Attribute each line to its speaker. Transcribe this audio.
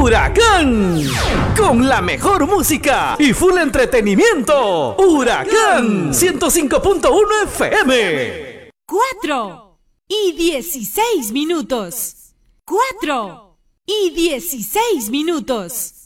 Speaker 1: Huracán, con la mejor música y full entretenimiento. Huracán 105.1 FM.
Speaker 2: 4:16. 4:16.